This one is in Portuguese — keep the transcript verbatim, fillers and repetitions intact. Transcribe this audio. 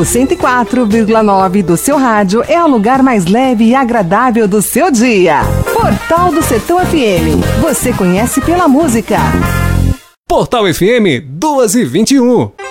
O cento e quatro vírgula nove do seu rádio é o lugar mais leve e agradável do seu dia. Portal do Sertão F M. Você conhece pela música. Portal F M duas e vinte e um.